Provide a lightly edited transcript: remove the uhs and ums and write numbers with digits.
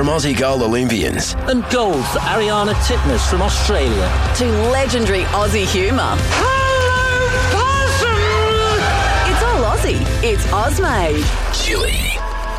from Aussie Gold Olympians. And gold for Ariana Titmus from Australia. To legendary Aussie humour. Hello, possum! It's all Aussie. It's Ozmade. Chili.